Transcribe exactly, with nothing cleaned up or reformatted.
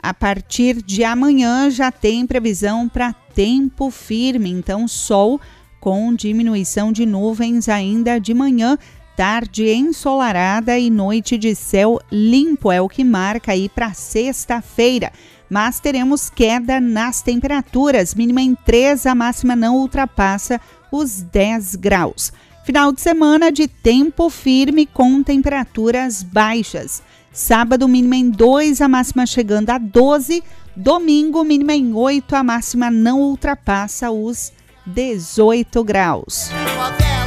A partir de amanhã já tem previsão para tempo firme, então sol com diminuição de nuvens ainda de manhã, tarde ensolarada e noite de céu limpo, é o que marca aí para sexta-feira. Mas teremos queda nas temperaturas, mínima em três, a máxima não ultrapassa os dez graus. Final de semana de tempo firme com temperaturas baixas. Sábado, mínima em dois, a máxima chegando a doze. Domingo, mínima em oito, a máxima não ultrapassa os dezoito graus.